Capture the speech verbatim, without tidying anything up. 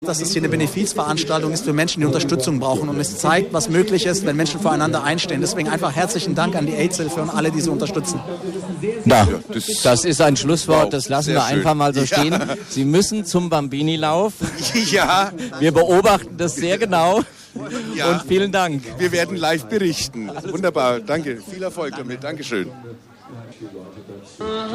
dass es hier eine Benefizveranstaltung ist für Menschen, die Unterstützung brauchen. Und es zeigt, was möglich ist, wenn Menschen füreinander einstehen. Deswegen einfach herzlichen Dank an die AIDS-Hilfe und alle, die sie unterstützen. Ja, das, das ist ein Schlusswort, das lassen wir schön. einfach mal so stehen. Ja. Sie müssen zum Bambini-Lauf. Ja. Wir beobachten das sehr genau. Ja. Und vielen Dank. Wir werden live berichten. Wunderbar, danke. Viel Erfolg damit. Dankeschön.